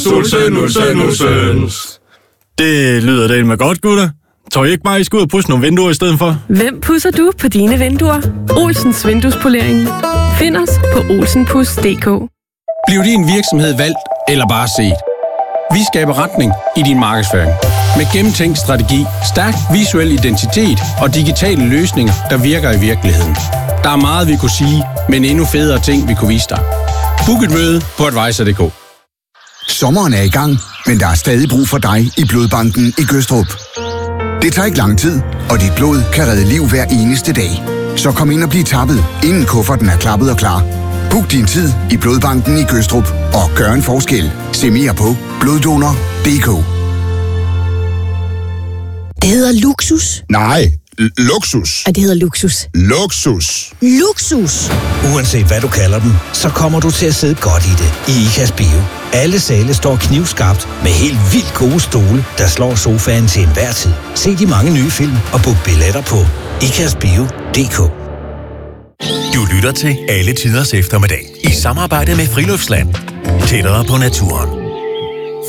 Solsens. Det lyder da med godt, gutter. Tror I ikke bare, I skal ud og pudse nogle vinduer i stedet for? Hvem pudser du på dine vinduer? Olsens Vinduespolering. Find os på olsenpus.dk. Bliv din virksomhed valgt eller bare set? Vi skaber retning i din markedsføring. Med gennemtænkt strategi, stærk visuel identitet og digitale løsninger, der virker i virkeligheden. Der er meget, vi kunne sige, men endnu federe ting, vi kunne vise dig. Book et møde på Advisor.dk. Sommeren er i gang, men der er stadig brug for dig i Blodbanken i Gødstrup. Det tager ikke lang tid, og dit blod kan redde liv hver eneste dag. Så kom ind og bliv tappet, inden kufferten er klappet og klar. Book din tid i Blodbanken i Gødstrup og gør en forskel. Se mere på bloddonor.dk. Det hedder luksus. Nej, luksus. Og det hedder luksus. Luksus. Luksus. Uanset hvad du kalder den, så kommer du til at sidde godt i det i IKAS Bio. Alle sale står knivskarpt med helt vildt gode stole, der slår sofaen til enhver tid. Se de mange nye film og book billetter på ikasbio.dk. Du lytter til Alle Tiders Eftermiddag i samarbejde med Friluftsland. Tættere på naturen.